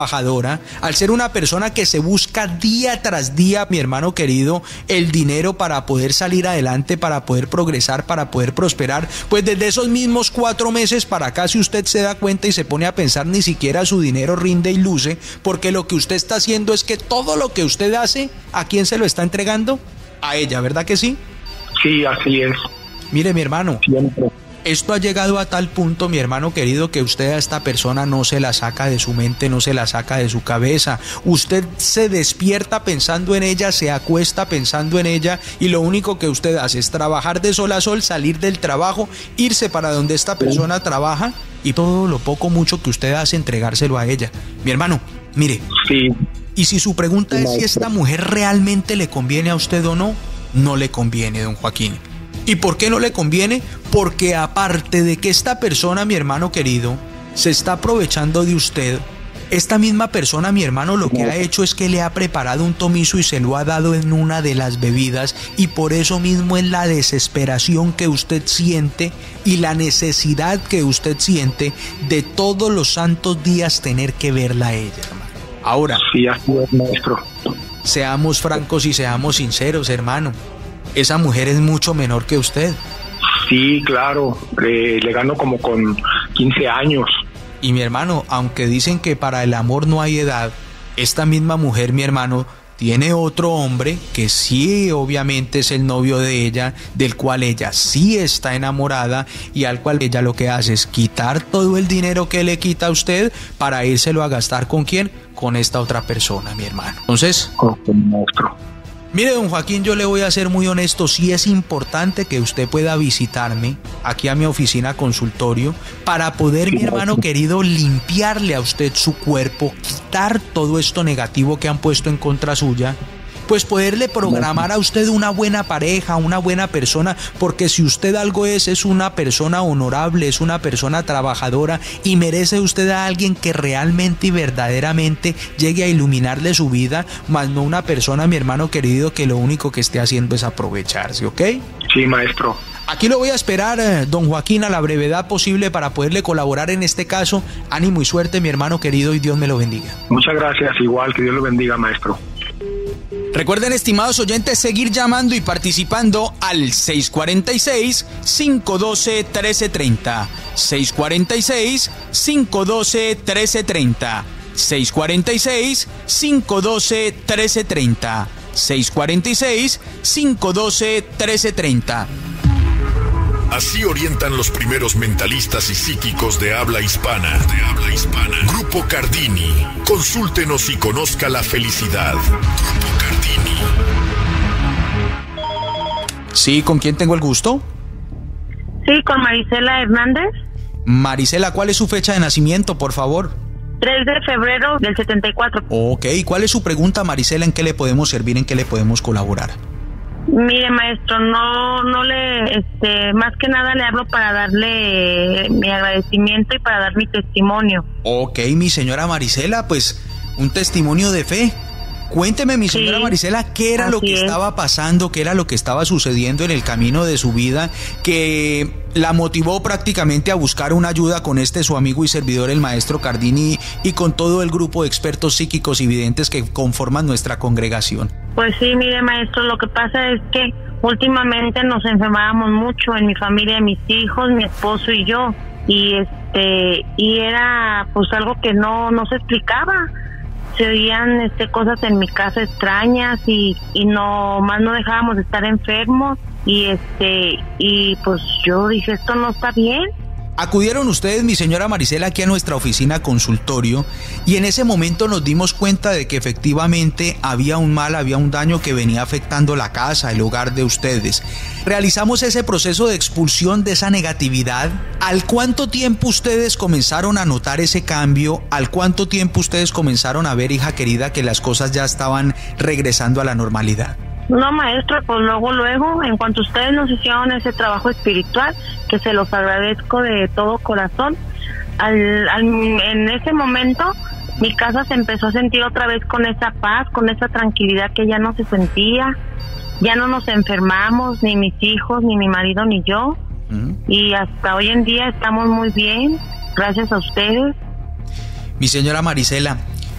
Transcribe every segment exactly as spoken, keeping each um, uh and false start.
trabajadora, al ser una persona que se busca día tras día, mi hermano querido, el dinero para poder salir adelante, para poder progresar, para poder prosperar, pues desde esos mismos cuatro meses para acá, si usted se da cuenta y se pone a pensar, ni siquiera su dinero rinde y luce, porque lo que usted está haciendo es que todo lo que usted hace, ¿a quién se lo está entregando? A ella, ¿verdad que sí? Sí, así es. Mire, mi hermano, Siempre. Esto ha llegado a tal punto, mi hermano querido, que usted a esta persona no se la saca de su mente, no se la saca de su cabeza. Usted se despierta pensando en ella, se acuesta pensando en ella, y lo único que usted hace es trabajar de sol a sol, salir del trabajo, irse para donde esta persona trabaja, y todo lo poco mucho que usted hace entregárselo a ella. Mi hermano, mire. Sí. Y si su pregunta es si esta mujer realmente le conviene a usted o no, no le conviene, don Joaquín. ¿Y por qué no le conviene? Porque aparte de que esta persona, mi hermano querido, se está aprovechando de usted, esta misma persona, mi hermano, lo que ha hecho es que le ha preparado un tomizo y se lo ha dado en una de las bebidas, y por eso mismo es la desesperación que usted siente y la necesidad que usted siente de todos los santos días tener que verla a ella, hermano. Ahora, sí, así es, maestro. Seamos francos y seamos sinceros, hermano. Esa mujer es mucho menor que usted. Sí, claro, eh, le gano como con quince años. Y mi hermano, aunque dicen que para el amor no hay edad, esta misma mujer, mi hermano, tiene otro hombre que sí, obviamente es el novio de ella, del cual ella sí está enamorada, y al cual ella lo que hace es quitar todo el dinero que le quita a usted para írselo a gastar. ¿Con quién? Con esta otra persona, mi hermano. Entonces, con el monstruo. Mire, don Joaquín, yo le voy a ser muy honesto, sí es importante que usted pueda visitarme aquí a mi oficina consultorio para poder, mi hermano querido, limpiarle a usted su cuerpo, quitar todo esto negativo que han puesto en contra suya, pues poderle programar a usted una buena pareja, una buena persona, porque si usted algo es, es una persona honorable, es una persona trabajadora, y merece usted a alguien que realmente y verdaderamente llegue a iluminarle su vida, más no una persona, mi hermano querido, que lo único que esté haciendo es aprovecharse, ¿ok? Sí, maestro. Aquí lo voy a esperar, eh, don Joaquín, a la brevedad posible para poderle colaborar en este caso. Ánimo y suerte, mi hermano querido, y Dios me lo bendiga. Muchas gracias, igual, que Dios lo bendiga, maestro. Recuerden, estimados oyentes, seguir llamando y participando al seis cuatro seis, cinco uno dos, uno tres tres cero. seis cuatro seis, cinco uno dos, uno tres tres cero. seis cuatro seis, cinco uno dos, uno tres tres cero. seis cuatro seis, cinco uno dos, uno tres tres cero. Así orientan los primeros mentalistas y psíquicos de habla hispana. De habla hispana. Grupo Cardini. Consúltenos y conozca la felicidad. Grupo Cardini. Sí, ¿con quién tengo el gusto? Sí, con Marisela Hernández. Marisela, ¿cuál es su fecha de nacimiento, por favor? tres de febrero del setenta y cuatro. Ok, ¿cuál es su pregunta, Marisela? ¿En qué le podemos servir? ¿En qué le podemos colaborar? Mire, maestro, no no le, este, más que nada le hablo para darle mi agradecimiento y para dar mi testimonio. Ok, mi señora Marisela, pues un testimonio de fe. Cuénteme, mi señora sí, Marisela, ¿qué era lo que es. estaba pasando, qué era lo que estaba sucediendo en el camino de su vida que la motivó prácticamente a buscar una ayuda con este su amigo y servidor, el maestro Cardini, y con todo el grupo de expertos psíquicos y videntes que conforman nuestra congregación? Pues sí, mire, maestro, lo que pasa es que últimamente nos enfermábamos mucho en mi familia, mis hijos, mi esposo y yo, y este y era pues algo que no no se explicaba. Se oían este, cosas en mi casa extrañas y, y no más no dejábamos de estar enfermos, y este y pues yo dije, esto no está bien. Acudieron ustedes, mi señora Marisela, aquí a nuestra oficina consultorio, y en ese momento nos dimos cuenta de que efectivamente había un mal, había un daño que venía afectando la casa, el hogar de ustedes. Realizamos ese proceso de expulsión de esa negatividad. ¿Al cuánto tiempo ustedes comenzaron a notar ese cambio? ¿Al cuánto tiempo ustedes comenzaron a ver, hija querida, que las cosas ya estaban regresando a la normalidad? No, maestro, pues luego, luego, en cuanto ustedes nos hicieron ese trabajo espiritual, que se los agradezco de todo corazón, al, al, en ese momento mi casa se empezó a sentir otra vez con esa paz, con esa tranquilidad que ya no se sentía, ya no nos enfermamos, ni mis hijos, ni mi marido, ni yo, uh-huh. Y hasta hoy en día estamos muy bien, gracias a ustedes. Mi señora Marisela,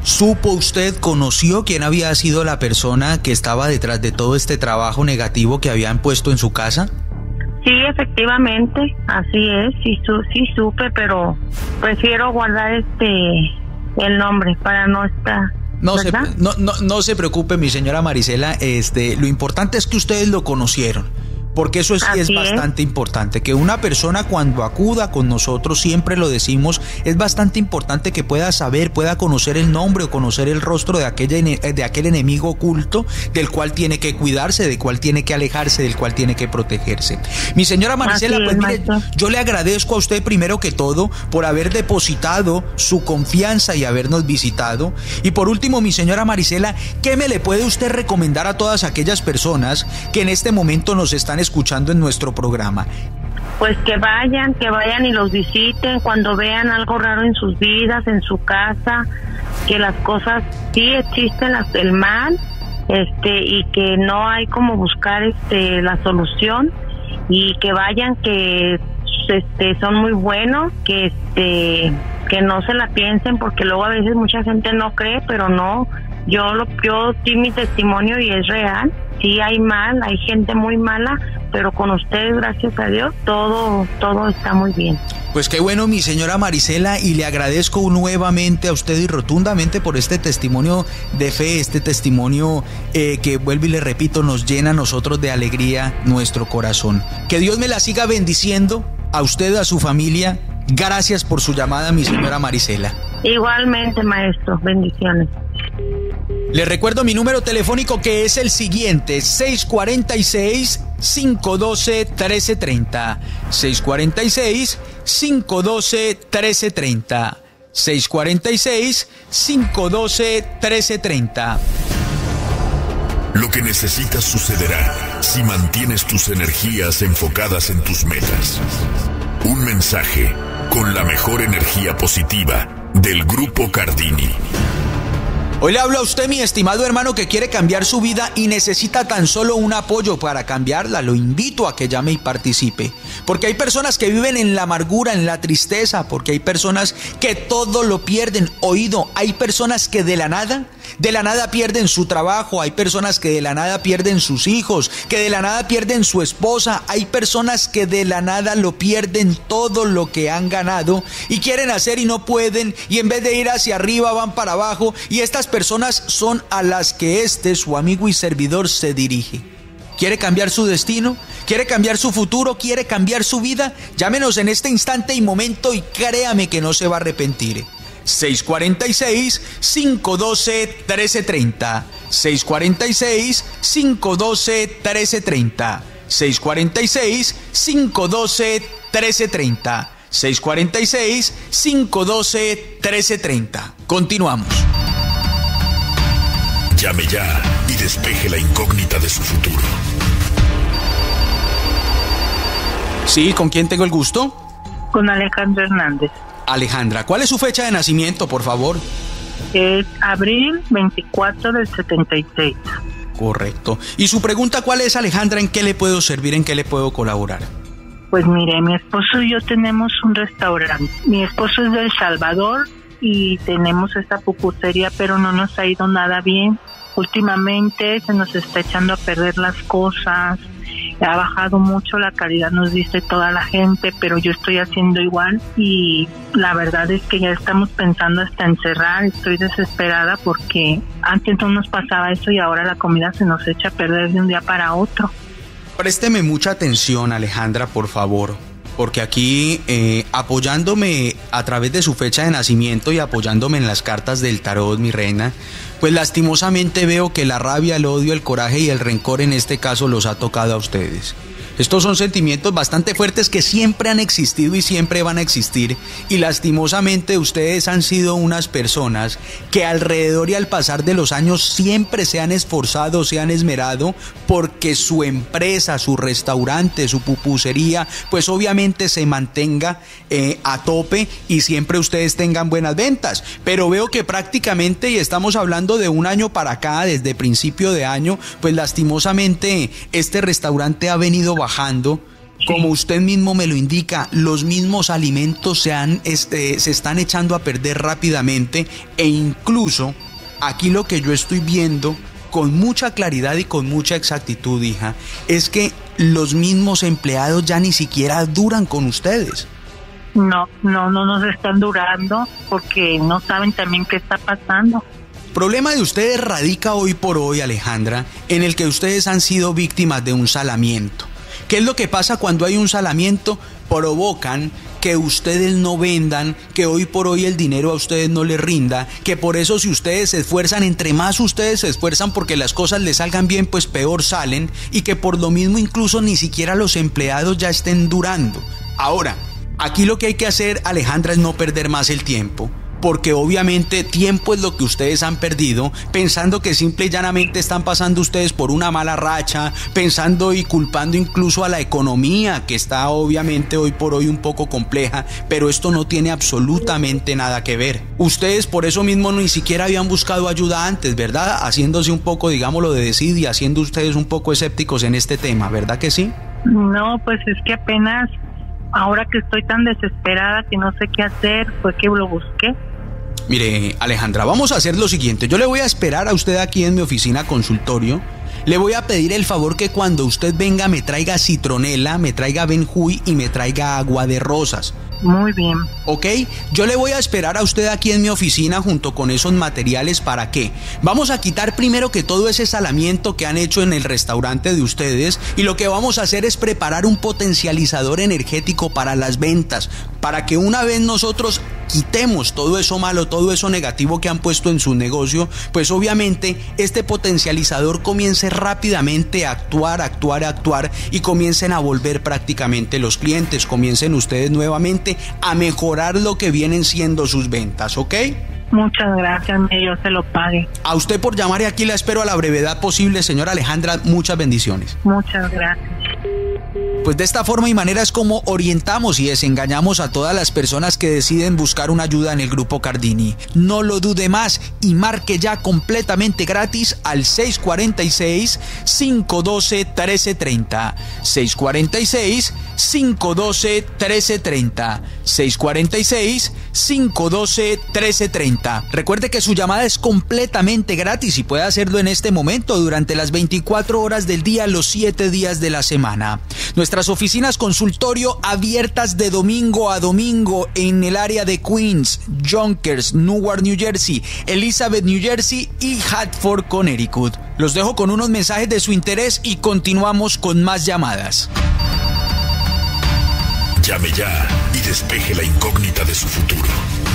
¿Supo usted, conoció quién había sido la persona que estaba detrás de todo este trabajo negativo que habían puesto en su casa? Sí, efectivamente, así es, sí, su, sí supe, pero prefiero guardar este el nombre para no estar... No se, no, no, no se preocupe, mi señora Marisela, este, lo importante es que ustedes lo conocieron. Porque eso sí es bastante es. importante, que una persona cuando acuda con nosotros, siempre lo decimos, es bastante importante que pueda saber, pueda conocer el nombre o conocer el rostro de, aquella, de aquel enemigo oculto del cual tiene que cuidarse, del cual tiene que alejarse, del cual tiene que protegerse. Mi señora Marisela, pues mire, yo le agradezco a usted primero que todo por haber depositado su confianza y habernos visitado. Y por último, mi señora Marisela, ¿qué me le puede usted recomendar a todas aquellas personas que en este momento nos están escuchando en nuestro programa? Pues que vayan, que vayan y los visiten cuando vean algo raro en sus vidas, en su casa, que las cosas sí existen, las, el mal, este, y que no hay como buscar este la solución, y que vayan, que este son muy buenos, que este que no se la piensen, porque luego a veces mucha gente no cree, pero no, yo lo yo di mi testimonio y es real. Sí hay mal, hay gente muy mala, pero con ustedes, gracias a Dios, todo todo está muy bien. Pues qué bueno, mi señora Marisela, y le agradezco nuevamente a usted y rotundamente por este testimonio de fe, este testimonio eh, que, vuelvo y le repito, nos llena a nosotros de alegría nuestro corazón. Que Dios me la siga bendiciendo, a usted, a su familia. Gracias por su llamada, mi señora Marisela. Igualmente, maestro, bendiciones. Le recuerdo mi número telefónico, que es el siguiente: seis cuatro seis, cinco uno dos, uno tres tres cero. seis cuatro seis, cinco uno dos, uno tres tres cero. seis cuatro seis, cinco uno dos, uno tres tres cero. Lo que necesitas sucederá si mantienes tus energías enfocadas en tus metas. Un mensaje con la mejor energía positiva del Grupo Cardini. Hoy le hablo a usted, mi estimado hermano, que quiere cambiar su vida y necesita tan solo un apoyo para cambiarla. Lo invito a que llame y participe. Porque hay personas que viven en la amargura, en la tristeza, porque hay personas que todo lo pierden. Oído, hay personas que de la nada, de la nada pierden su trabajo, hay personas que de la nada pierden sus hijos, que de la nada pierden su esposa, hay personas que de la nada lo pierden todo lo que han ganado y quieren hacer y no pueden, y en vez de ir hacia arriba van para abajo, y estas personas son a las que este, su amigo y servidor, se dirige. ¿Quiere cambiar su destino? ¿Quiere cambiar su futuro? ¿Quiere cambiar su vida? Llámenos en este instante y momento y créame que no se va a arrepentir. seis cuatro seis, cinco uno dos, uno tres tres cero. seis cuatro seis, cinco uno dos, uno tres tres cero. seis cuatro seis, cinco uno dos, uno tres tres cero. seis cuatro seis, cinco uno dos, uno tres tres cero. Continuamos. Llame ya y despeje la incógnita de su futuro. Sí, ¿con quién tengo el gusto? Con Alejandra Hernández. Alejandra, ¿cuál es su fecha de nacimiento, por favor? Es abril veinticuatro del setenta y seis. Correcto. ¿Y su pregunta cuál es, Alejandra? ¿En qué le puedo servir? ¿En qué le puedo colaborar? Pues mire, mi esposo y yo tenemos un restaurante. Mi esposo es de El Salvador y tenemos esta pupusería, pero no nos ha ido nada bien. Últimamente se nos está echando a perder las cosas. Ha bajado mucho la calidad, nos dice toda la gente, pero yo estoy haciendo igual y la verdad es que ya estamos pensando hasta en cerrar. Estoy desesperada porque antes no nos pasaba eso y ahora la comida se nos echa a perder de un día para otro. Présteme mucha atención, Alejandra, por favor, porque aquí eh, apoyándome a través de su fecha de nacimiento y apoyándome en las cartas del tarot, mi reina, pues lastimosamente veo que la rabia, el odio, el coraje y el rencor en este caso los ha tocado a ustedes. Estos son sentimientos bastante fuertes que siempre han existido y siempre van a existir, y lastimosamente ustedes han sido unas personas que alrededor y al pasar de los años siempre se han esforzado, se han esmerado porque su empresa, su restaurante, su pupusería, pues obviamente se mantenga eh, a tope y siempre ustedes tengan buenas ventas. Pero veo que prácticamente, y estamos hablando de un año para acá, desde principio de año, pues lastimosamente este restaurante ha venido bajando. Como usted mismo me lo indica, los mismos alimentos se, han, este, se están echando a perder rápidamente e incluso aquí lo que yo estoy viendo con mucha claridad y con mucha exactitud, hija, es que los mismos empleados ya ni siquiera duran con ustedes. No, no, no nos están durando porque no saben también qué está pasando. El problema de ustedes radica hoy por hoy, Alejandra, en el que ustedes han sido víctimas de un salamiento. ¿Qué es lo que pasa cuando hay un salamiento? Provocan que ustedes no vendan, que hoy por hoy el dinero a ustedes no les rinda, que por eso si ustedes se esfuerzan, entre más ustedes se esfuerzan porque las cosas les salgan bien, pues peor salen, y que por lo mismo incluso ni siquiera los empleados ya estén durando. Ahora, aquí lo que hay que hacer, Alejandra, es no perder más el tiempo. Porque obviamente tiempo es lo que ustedes han perdido, pensando que simple y llanamente están pasando ustedes por una mala racha, pensando y culpando incluso a la economía, que está obviamente hoy por hoy un poco compleja, pero esto no tiene absolutamente nada que ver. Ustedes por eso mismo ni siquiera habían buscado ayuda antes, ¿verdad? Haciéndose un poco, digámoslo, de desidia, haciendo ustedes un poco escépticos en este tema, ¿verdad que sí? No, pues es que apenas... Ahora que estoy tan desesperada que no sé qué hacer, fue que lo busqué. Mire, Alejandra, vamos a hacer lo siguiente. Yo le voy a esperar a usted aquí en mi oficina consultorio. Le voy a pedir el favor que cuando usted venga me traiga citronela, me traiga benjuy y me traiga agua de rosas. Muy bien. ¿Ok? Yo le voy a esperar a usted aquí en mi oficina junto con esos materiales. ¿Para qué? Vamos a quitar primero que todo ese salamiento que han hecho en el restaurante de ustedes y lo que vamos a hacer es preparar un potencializador energético para las ventas, para que una vez nosotros quitemos todo eso malo, todo eso negativo que han puesto en su negocio, pues obviamente este potencializador comience rápidamente a actuar, actuar, actuar y comiencen a volver prácticamente los clientes, comiencen ustedes nuevamente a mejorar lo que vienen siendo sus ventas, ¿ok? Muchas gracias, yo se lo pague. A usted por llamar y aquí la espero a la brevedad posible, señora Alejandra, muchas bendiciones. Muchas gracias. Pues de esta forma y manera es como orientamos y desengañamos a todas las personas que deciden buscar una ayuda en el Grupo Cardini. No lo dude más y marque ya completamente gratis al seis cuatro seis, cinco uno dos, uno tres tres cero. seis cuatro seis, cinco uno dos, uno tres tres cero. seis cuatro seis, cinco uno dos, uno tres tres cero. Recuerde que su llamada es completamente gratis y puede hacerlo en este momento durante las veinticuatro horas del día, los siete días de la semana. Nuestras oficinas consultorio abiertas de domingo a domingo en el área de Queens, Yonkers, Newark, New Jersey, Elizabeth, New Jersey y Hartford, Connecticut. Los dejo con unos mensajes de su interés y continuamos con más llamadas. Llame ya y despeje la incógnita de su futuro.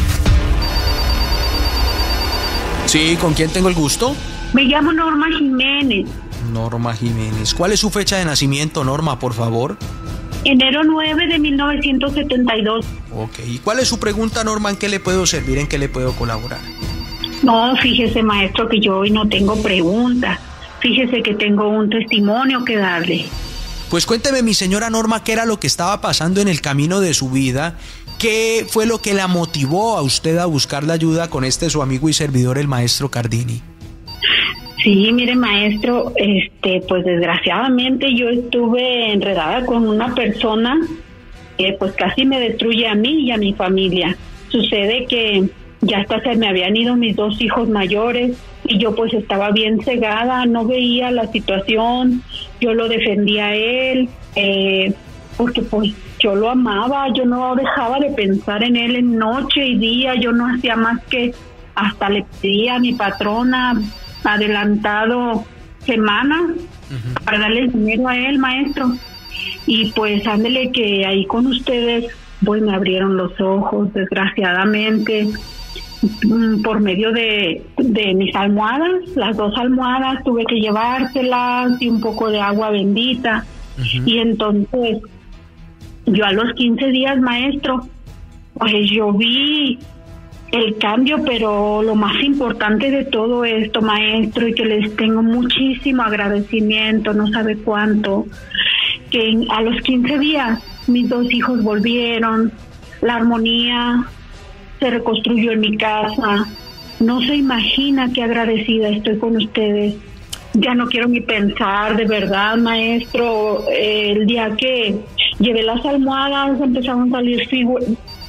Sí, ¿con quién tengo el gusto? Me llamo Norma Jiménez. Norma Jiménez. ¿Cuál es su fecha de nacimiento, Norma, por favor? Enero nueve de mil novecientos setenta y dos. Ok. ¿Y cuál es su pregunta, Norma? ¿En qué le puedo servir? ¿En qué le puedo colaborar? No, fíjese, maestro, que yo hoy no tengo preguntas. Fíjese que tengo un testimonio que darle. Pues cuénteme, mi señora Norma, qué era lo que estaba pasando en el camino de su vida. ¿Qué fue lo que la motivó a usted a buscar la ayuda con este su amigo y servidor, el maestro Cardini? Sí, mire, maestro, este, pues desgraciadamente yo estuve enredada con una persona que pues casi me destruye a mí y a mi familia. Sucede que ya hasta se me habían ido mis dos hijos mayores y yo pues estaba bien cegada, no veía la situación, yo lo defendía a él, eh, porque pues yo lo amaba, yo no dejaba de pensar en él en noche y día, yo no hacía más que hasta le pedía a mi patrona adelantado semanas uh-huh. para darle el dinero a él, maestro. Y pues ándele que ahí con ustedes pues me abrieron los ojos, desgraciadamente, por medio de, de mis almohadas, las dos almohadas tuve que llevárselas y un poco de agua bendita. Uh-huh. Y entonces yo a los quince días, maestro, pues yo vi el cambio, pero lo más importante de todo esto, maestro, y que les tengo muchísimo agradecimiento, no sabe cuánto, que a los quince días mis dos hijos volvieron, la armonía se reconstruyó en mi casa, no se imagina qué agradecida estoy con ustedes. Ya no quiero ni pensar, de verdad, maestro, el día que Llevé las almohadas, empezaron a salir figuras,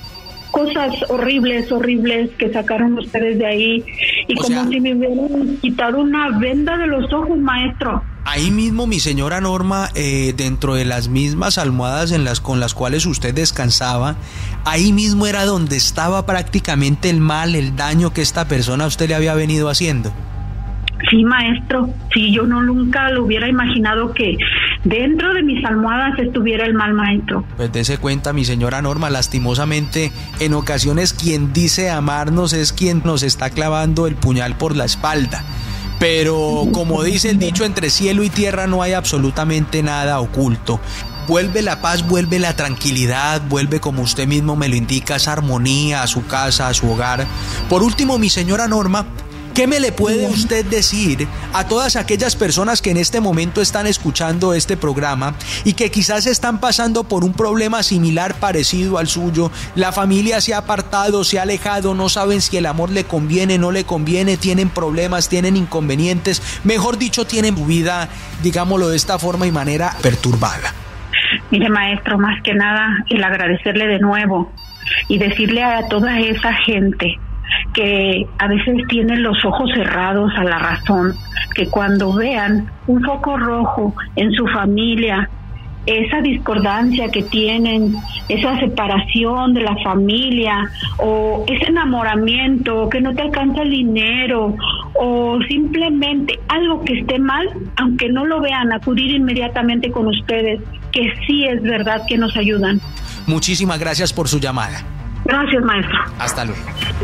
cosas horribles, horribles que sacaron ustedes de ahí. Y O como sea- si me hubieran quitado una venda de los ojos, maestro. Ahí mismo, mi señora Norma, eh, dentro de las mismas almohadas en las con las cuales usted descansaba, ahí mismo era donde estaba prácticamente el mal, el daño que esta persona a usted le había venido haciendo. Sí, maestro, sí, yo no nunca lo hubiera imaginado que dentro de mis almohadas estuviera el mal, maestro. Pues dése cuenta, mi señora Norma, lastimosamente, en ocasiones quien dice amarnos es quien nos está clavando el puñal por la espalda. Pero como dice el dicho, entre cielo y tierra no hay absolutamente nada oculto. Vuelve la paz, vuelve la tranquilidad, vuelve, como usted mismo me lo indica, esa armonía a su casa, a su hogar. Por último, mi señora Norma, ¿qué me le puede usted decir a todas aquellas personas que en este momento están escuchando este programa y que quizás están pasando por un problema similar, parecido al suyo? La familia se ha apartado, se ha alejado, no saben si el amor le conviene, no le conviene, tienen problemas, tienen inconvenientes, mejor dicho, tienen vida, digámoslo de esta forma y manera, perturbada. Mire, maestro, más que nada, el agradecerle de nuevo y decirle a toda esa gente que a veces tienen los ojos cerrados a la razón, que cuando vean un foco rojo en su familia, esa discordancia que tienen, esa separación de la familia, o ese enamoramiento, que no te alcanza el dinero, o simplemente algo que esté mal, aunque no lo vean, acudir inmediatamente con ustedes, que sí es verdad que nos ayudan. Muchísimas gracias por su llamada. Gracias, maestro. Hasta luego.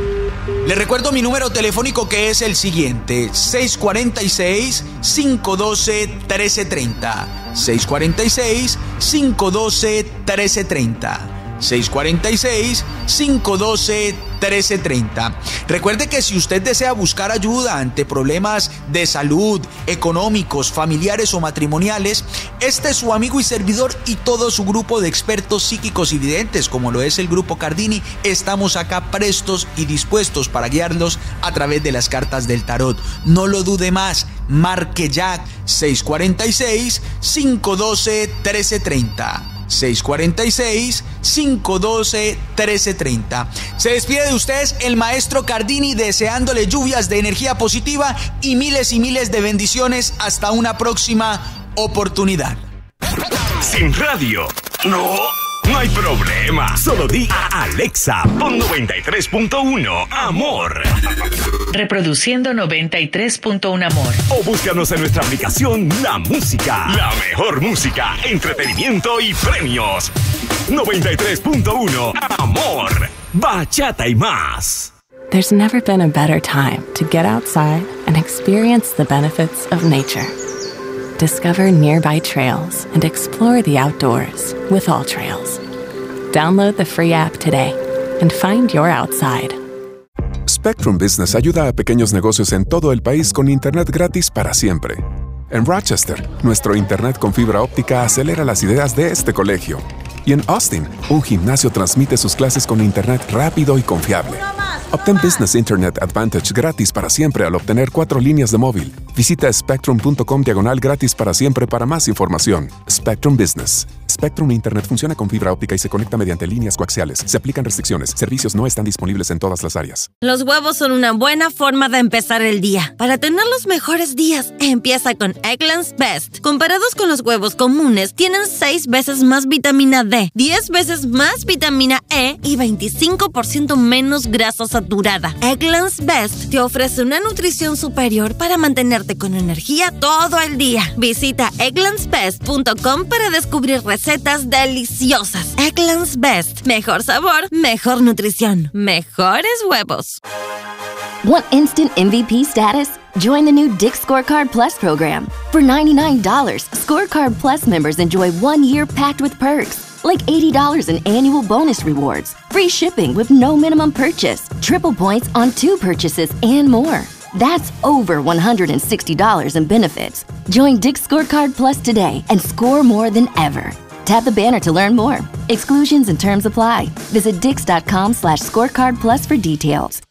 Le recuerdo mi número telefónico, que es el siguiente: seis cuatro seis, cinco uno dos, uno tres tres cero. seis cuatro seis, cinco uno dos, uno tres tres cero. seis cuatro seis, cinco uno dos, uno tres tres cero. Recuerde que si usted desea buscar ayuda ante problemas de salud, económicos, familiares o matrimoniales, este es su amigo y servidor y todo su grupo de expertos psíquicos y videntes, como lo es el Grupo Cardini. Estamos acá prestos y dispuestos para guiarlos a través de las cartas del tarot. No lo dude más, marque ya seis cuatro seis, cinco uno dos, uno tres tres cero. seis cuatro seis, cinco uno dos, uno tres tres cero. Se despide de ustedes el maestro Cardini, deseándole lluvias de energía positiva y miles y miles de bendiciones. Hasta una próxima oportunidad. Sin radio, no, no hay problema. Solo di a Alexa, pon noventa y tres punto uno Amor. Reproduciendo noventa y tres punto uno Amor. O búscanos en nuestra aplicación La Música. La mejor música, entretenimiento y premios. noventa y tres punto uno Amor. Bachata y más. There's never been a better time to get outside and experience the benefits of nature. Discover nearby trails and explore the outdoors with All Trails. Download the free app today and find your outside. Spectrum Business ayuda a pequeños negocios en todo el país con internet gratis para siempre. En Rochester, nuestro internet con fibra óptica acelera las ideas de este colegio. Y en Austin, un gimnasio transmite sus clases con internet rápido y confiable. Obtén Business Internet Advantage gratis para siempre al obtener cuatro líneas de móvil. Visita spectrum.com diagonal gratis para siempre para más información. Spectrum Business. Spectrum Internet funciona con fibra óptica y se conecta mediante líneas coaxiales. Se aplican restricciones. Servicios no están disponibles en todas las áreas. Los huevos son una buena forma de empezar el día. Para tener los mejores días, empieza con Eggland's Best. Comparados con los huevos comunes, tienen seis veces más vitamina D, diez veces más vitamina E y veinticinco por ciento menos grasa saturada. Eggland's Best te ofrece una nutrición superior para mantenerte con energía todo el día. Visita egglands best punto com para descubrir recetas deliciosas. Eggland's Best. Mejor sabor, mejor nutrición, mejores huevos. Want instant M V P status? Join the new Dick's Scorecard Plus program. For ninety-nine dollars, Scorecard Plus members enjoy one year packed with perks, like eighty dollars in annual bonus rewards, free shipping with no minimum purchase, triple points on two purchases, and more. That's over one hundred sixty dollars in benefits. Join Dick's Scorecard Plus today and score more than ever. Tap the banner to learn more. Exclusions and terms apply. Visit dix.com slash scorecard plus for details.